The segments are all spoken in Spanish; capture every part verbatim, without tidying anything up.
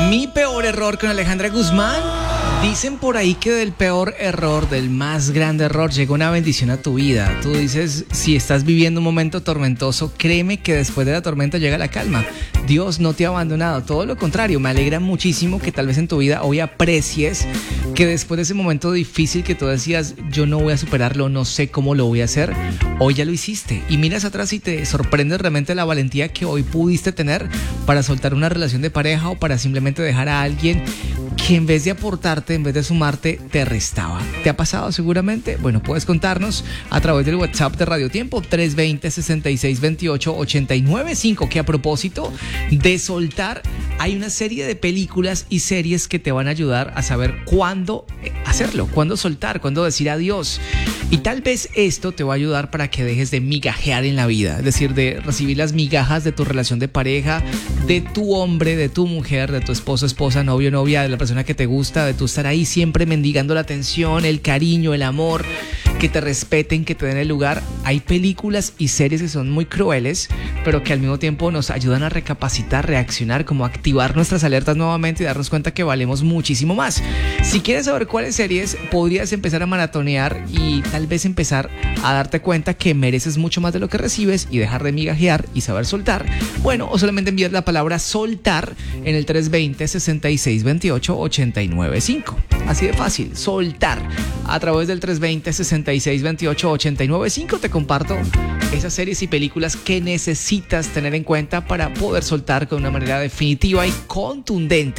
Mi peor error con Alejandra Guzmán. Dicen por ahí que del peor error, del más grande error, llega una bendición a tu vida. Tú dices, si estás viviendo un momento tormentoso, créeme que después de la tormenta llega la calma. Dios no te ha abandonado, todo lo contrario. Me alegra muchísimo que tal vez en tu vida hoy aprecies que después de ese momento difícil que tú decías, yo no voy a superarlo, no sé cómo lo voy a hacer, hoy ya lo hiciste. Y miras atrás y te sorprende realmente la valentía que hoy pudiste tener para soltar una relación de pareja o para simplemente dejar a alguien que en vez de aportarte, en vez de sumarte, te restaba. ¿Te ha pasado seguramente? Bueno, puedes contarnos a través del WhatsApp de Radio Tiempo tres veinte, sesenta y seis veintiocho, ochenta y nueve cinco, que a propósito de soltar, hay una serie de películas y series que te van a ayudar a saber cuándo hacerlo, cuándo soltar, cuándo decir adiós. Y tal vez esto te va a ayudar para que dejes de migajear en la vida, es decir, de recibir las migajas de tu relación de pareja, de tu hombre, de tu mujer, de tu esposo, esposa, novio, novia, de la persona que te gusta, de tu estar ahí siempre mendigando la atención, el cariño, el amor, que te respeten, que te den el lugar. Hay películas y series que son muy crueles, pero que al mismo tiempo nos ayudan a recapacitar, reaccionar, como activar nuestras alertas nuevamente y darnos cuenta que valemos muchísimo más. Si quieres saber cuáles series, podrías empezar a maratonear y tal vez empezar a darte cuenta que mereces mucho más de lo que recibes y dejar de migajear y saber soltar. Bueno, o solamente envías la palabra soltar en el tres veinte, sesenta y seis veintiocho, ochenta y nueve cinco. Así de fácil, soltar. A través del tres veinte, sesenta y seis veintiocho, ochenta y nueve cinco te comparto esas series y películas que necesitas tener en cuenta para poder soltar con una manera definitiva y contundente.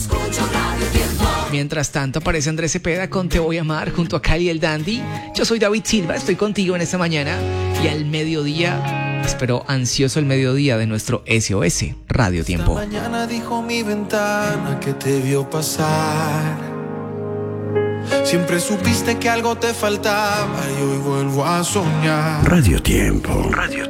Mientras tanto aparece Andrés Cepeda con Te Voy a Amar junto a Cali el Dandy. Yo soy David Silva, estoy contigo en esta mañana y al mediodía, espero ansioso el mediodía de nuestro S O S Radio Tiempo. Esta mañana dijo mi ventana que te vio pasar. Siempre supiste que algo te faltaba y hoy vuelvo a soñar. Radio Tiempo. Radio